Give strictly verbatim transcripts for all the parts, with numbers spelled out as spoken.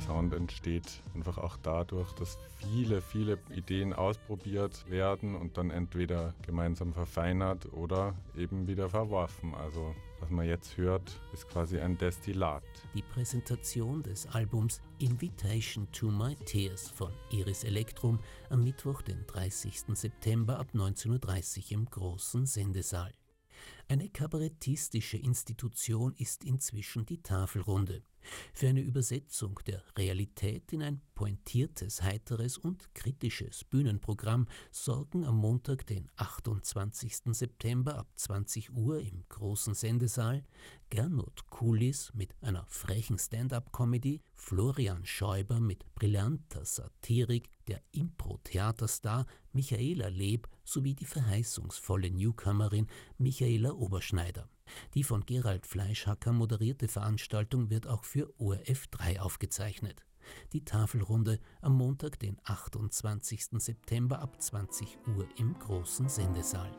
Sound entsteht einfach auch dadurch, dass viele, viele Ideen ausprobiert werden und dann entweder gemeinsam verfeinert oder eben wieder verworfen. Also was man jetzt hört, ist quasi ein Destillat. Die Präsentation des Albums Invitation to My Tears von Iris Elektrum am Mittwoch, den dreißigsten September ab neunzehn Uhr dreißig im großen Sendesaal. Eine kabarettistische Institution ist inzwischen die Tafelrunde. Für eine Übersetzung der Realität in ein pointiertes, heiteres und kritisches Bühnenprogramm sorgen am Montag, den achtundzwanzigsten September ab zwanzig Uhr im großen Sendesaal Gernot Kulis mit einer frechen Stand-up-Comedy, Florian Schäuber mit brillanter Satirik, der Impro-Theaterstar Michaela Leb sowie die verheißungsvolle Newcomerin Michaela Oberschneider. Die von Gerald Fleischhacker moderierte Veranstaltung wird auch für O R F drei aufgezeichnet. Die Tafelrunde am Montag, den achtundzwanzigsten September ab zwanzig Uhr im großen Sendesaal.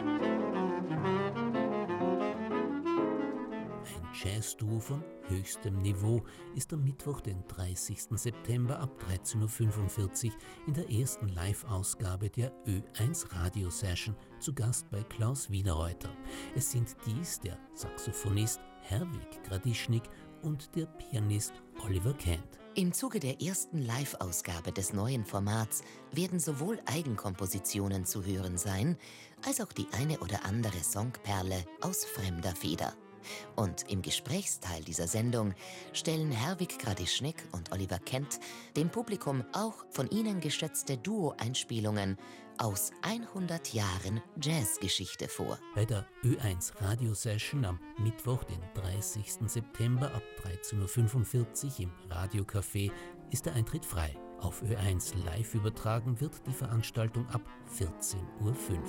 Ein Jazz-Duo von höchstem Niveau ist am Mittwoch, den dreißigsten September ab dreizehn Uhr fünfundvierzig in der ersten Live-Ausgabe der Ö eins Radio-Session zu Gast bei Klaus Wienerreuter. Es sind dies der Saxophonist Herwig Gradischnik und der Pianist Oliver Kent. Im Zuge der ersten Live-Ausgabe des neuen Formats werden sowohl Eigenkompositionen zu hören sein, als auch die eine oder andere Songperle aus fremder Feder. Und im Gesprächsteil dieser Sendung stellen Herwig Gradischnik und Oliver Kent dem Publikum auch von ihnen geschätzte Duo-Einspielungen aus hundert Jahren Jazzgeschichte vor. Bei der Ö eins Radio-Session am Mittwoch, den dreißigsten September ab dreizehn Uhr fünfundvierzig im Radiocafé ist der Eintritt frei. Auf Ö eins live übertragen wird die Veranstaltung ab vierzehn Uhr fünf.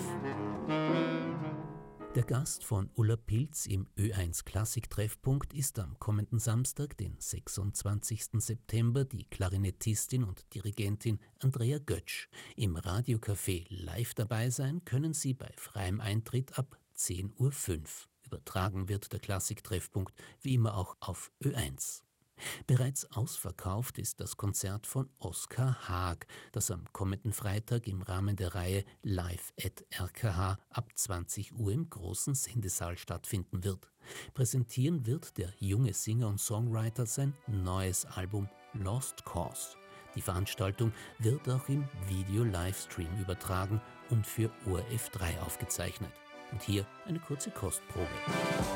Der Gast von Ulla Pilz im Ö eins Klassik-Treffpunkt ist am kommenden Samstag, den sechsundzwanzigsten September, die Klarinettistin und Dirigentin Andrea Götsch. Im Radiocafé live dabei sein können Sie bei freiem Eintritt ab zehn Uhr fünf. Übertragen wird der Klassik-Treffpunkt wie immer auch auf Ö eins. Bereits ausverkauft ist das Konzert von Oskar Haag, das am kommenden Freitag im Rahmen der Reihe Live at R K H ab zwanzig Uhr im großen Sendesaal stattfinden wird. Präsentieren wird der junge Singer und Songwriter sein neues Album Lost Cause. Die Veranstaltung wird auch im Video-Livestream übertragen und für O R F drei aufgezeichnet. Und hier eine kurze Kostprobe.